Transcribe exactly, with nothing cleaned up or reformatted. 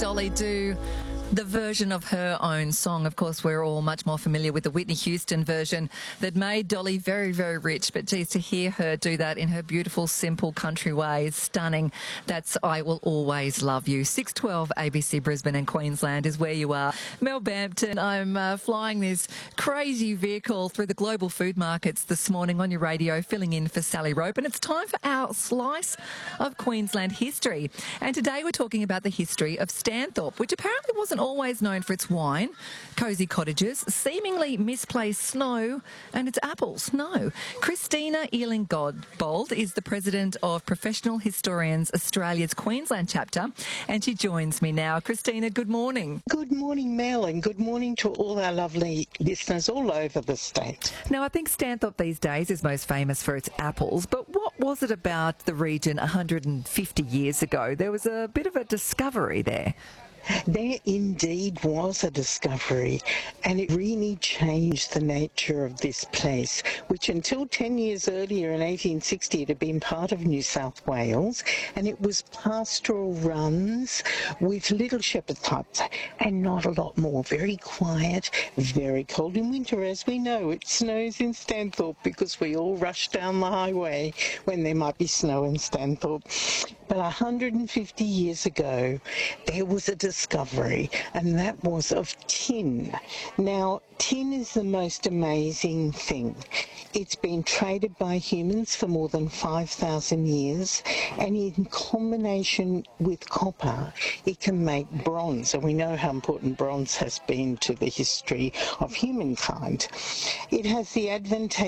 Dolly do the version of her own song. Of course, we're all much more familiar with the Whitney Houston version that made Dolly very, very rich. But geez, to hear her do that in her beautiful, simple country way is stunning. That's I Will Always Love You. six twelve A B C Brisbane and Queensland is where you are. Mel Bampton, I'm uh, flying this crazy vehicle through the global food markets this morning on your radio, filling in for Sally Rope. And it's time for our slice of Queensland history. And today we're talking about the history of Stanthorpe, which apparently wasn't always known for its wine, cosy cottages, seemingly misplaced snow, and its apples. No. Christina Ealing-Bold is the president of Professional Historians Australia's Queensland chapter, and she joins me now. Christina, good morning. Good morning, Mel, and good morning to all our lovely listeners all over the state. Now, I think Stanthorpe these days is most famous for its apples, but what was it about the region one hundred fifty years ago? There was a bit of a discovery there. There indeed was a discovery, and it really changed the nature of this place, which until ten years earlier in eighteen sixty it had been part of New South Wales, and it was pastoral runs with little shepherd huts and not a lot more. Very quiet, very cold in winter. As we know, it snows in Stanthorpe because we all rush down the highway when there might be snow in Stanthorpe. But one hundred fifty years ago, there was a discovery, and that was of tin. Now, tin is the most amazing thing. It's been traded by humans for more than five thousand years, and in combination with copper, it can make bronze, and we know how important bronze has been to the history of humankind. It has the advantage